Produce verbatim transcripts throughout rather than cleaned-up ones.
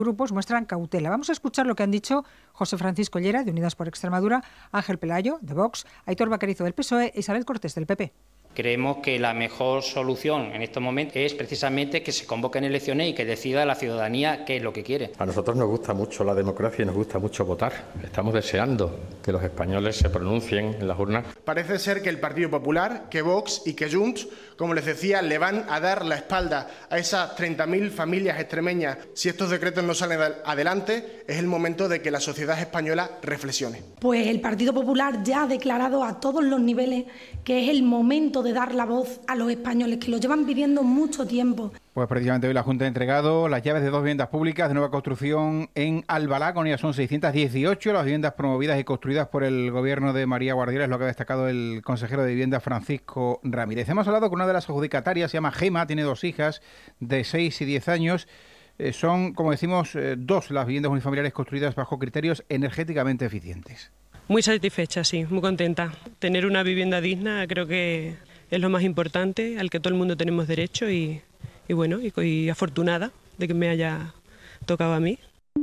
grupos muestran cautela. Vamos a escuchar lo que han dicho José Francisco Llera, de Unidas por Extremadura, Ángel Pelayo, de Vox, Aitor Vaquerizo, del P S O E e Isabel Cortés, del P P. Creemos que la mejor solución en estos momentos es precisamente que se convoquen elecciones y que decida la ciudadanía qué es lo que quiere. A nosotros nos gusta mucho la democracia y nos gusta mucho votar. Estamos deseando que los españoles se pronuncien en las urnas. Parece ser que el Partido Popular, que Vox y que Junts, como les decía, le van a dar la espalda a esas treinta mil familias extremeñas. Si estos decretos no salen adelante, es el momento de que la sociedad española reflexione. Pues el Partido Popular ya ha declarado a todos los niveles que es el momento de dar la voz a los españoles, que lo llevan pidiendo mucho tiempo. Pues precisamente hoy la Junta ha entregado las llaves de dos viviendas públicas de nueva construcción en Albalá, con ellas son seiscientas dieciocho las viviendas promovidas y construidas por el gobierno de María Guardiola, es lo que ha destacado el consejero de Vivienda Francisco Ramírez. Hemos hablado con una de las adjudicatarias, se llama Gema, tiene dos hijas de seis y diez años. Eh, son, como decimos, eh, dos las viviendas unifamiliares construidas bajo criterios energéticamente eficientes. Muy satisfecha, sí, muy contenta. Tener una vivienda digna creo que es lo más importante, al que todo el mundo tenemos derecho y, y bueno, y, y afortunada de que me haya tocado a mí.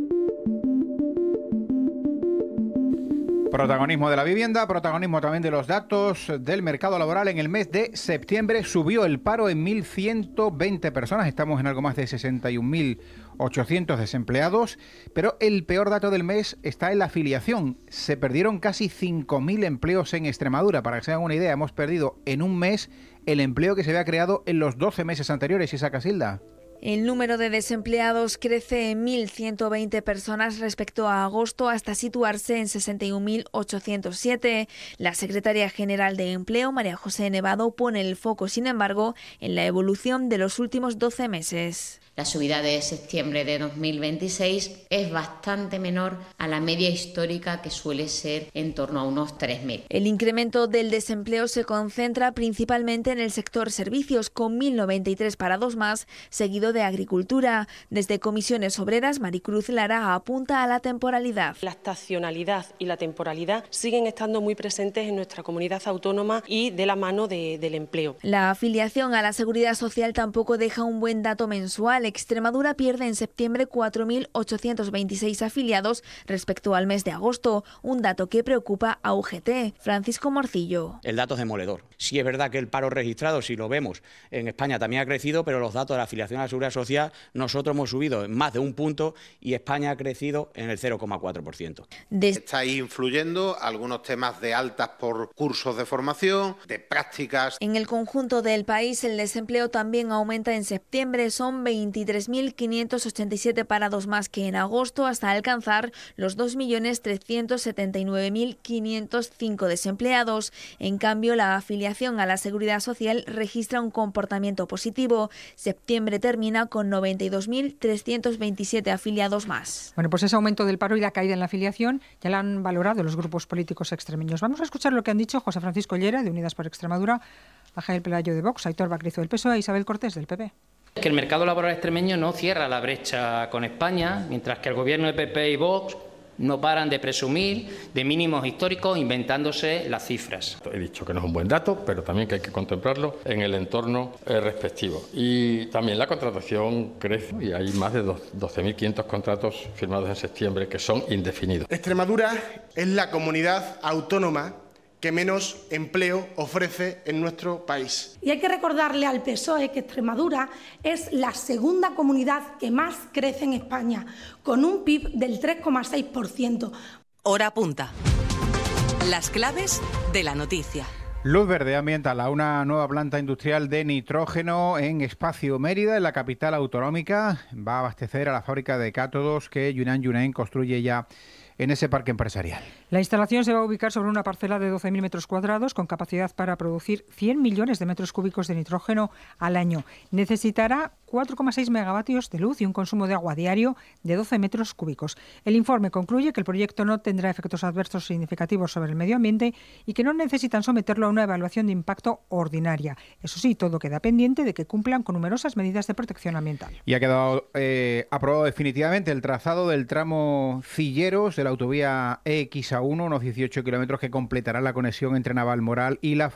Protagonismo de la vivienda, protagonismo también de los datos del mercado laboral. En el mes de septiembre subió el paro en mil ciento veinte personas, estamos en algo más de sesenta y un mil ochocientos desempleados, pero el peor dato del mes está en la afiliación. Se perdieron casi cinco mil empleos en Extremadura. Para que se hagan una idea, hemos perdido en un mes el empleo que se había creado en los doce meses anteriores. Isa Casilda. El número de desempleados crece en mil ciento veinte personas respecto a agosto hasta situarse en sesenta y un mil ochocientos siete. La secretaria general de Empleo, María José Nevado, pone el foco, sin embargo, en la evolución de los últimos doce meses. La subida de septiembre de dos mil veintiséis es bastante menor a la media histórica, que suele ser en torno a unos tres mil. El incremento del desempleo se concentra principalmente en el sector servicios, con mil noventa y tres parados más, seguido de agricultura. Desde Comisiones Obreras, Maricruz Lara apunta a la temporalidad. La estacionalidad y la temporalidad siguen estando muy presentes en nuestra comunidad autónoma y de la mano de, del empleo. La afiliación a la Seguridad Social tampoco deja un buen dato mensual. Extremadura pierde en septiembre cuatro mil ochocientos veintiséis afiliados respecto al mes de agosto, un dato que preocupa a U G T. Francisco Morcillo. El dato es demoledor. Sí es verdad que el paro registrado, si lo vemos, en España también ha crecido, pero los datos de la afiliación a la Seguridad Social, nosotros hemos subido en más de un punto y España ha crecido en el cero coma cuatro por ciento. De... Está ahí influyendo algunos temas de altas por cursos de formación, de prácticas. En el conjunto del país, el desempleo también aumenta en septiembre, son veintitrés mil quinientos ochenta y siete parados más que en agosto, hasta alcanzar los dos millones trescientos setenta y nueve mil quinientos cinco desempleados. En cambio, la afiliación a la Seguridad Social registra un comportamiento positivo. Septiembre termina con noventa y dos mil trescientos veintisiete afiliados más. Bueno, pues ese aumento del paro y la caída en la afiliación ya la han valorado los grupos políticos extremeños. Vamos a escuchar lo que han dicho José Francisco Llera, de Unidas por Extremadura, Ángel Pelayo, de Vox, Aitor Vaquerizo, del P S O E e Isabel Cortés, del P P. Que el mercado laboral extremeño no cierra la brecha con España, mientras que el gobierno de P P y Vox no paran de presumir de mínimos históricos inventándose las cifras. He dicho que no es un buen dato, pero también que hay que contemplarlo en el entorno eh, respectivo. Y también la contratación crece y hay más de doce mil quinientos contratos firmados en septiembre que son indefinidos. Extremadura es la comunidad autónoma que menos empleo ofrece en nuestro país. Y hay que recordarle al P S O E que Extremadura es la segunda comunidad que más crece en España, con un P I B del tres coma seis por ciento. Hora punta. Las claves de la noticia. Luz verde ambiental a una nueva planta industrial de nitrógeno en Espacio Mérida, en la capital autonómica. Va a abastecer a la fábrica de cátodos que Yunnan Yunnan construye ya en ese parque empresarial. La instalación se va a ubicar sobre una parcela de doce mil metros cuadrados con capacidad para producir cien millones de metros cúbicos de nitrógeno al año. Necesitará cuatro coma seis megavatios de luz y un consumo de agua diario de doce metros cúbicos. El informe concluye que el proyecto no tendrá efectos adversos significativos sobre el medio ambiente y que no necesitan someterlo a una evaluación de impacto ordinaria. Eso sí, todo queda pendiente de que cumplan con numerosas medidas de protección ambiental. Y ha quedado eh, aprobado definitivamente el trazado del tramo Cilleros de la autovía E X A uno, unos dieciocho kilómetros que completará la conexión entre Navalmoral y la